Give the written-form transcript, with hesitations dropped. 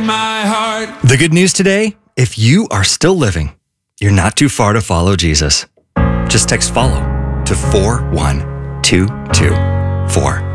my heart. The good news today, if you are still living, you're not too far to follow Jesus. Just text FOLLOW to 41224.